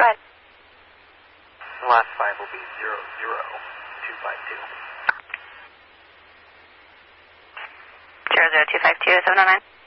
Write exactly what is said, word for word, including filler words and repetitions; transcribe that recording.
Go ahead. The last five will be zero zero two five two. Zero zero two five two seven oh nine.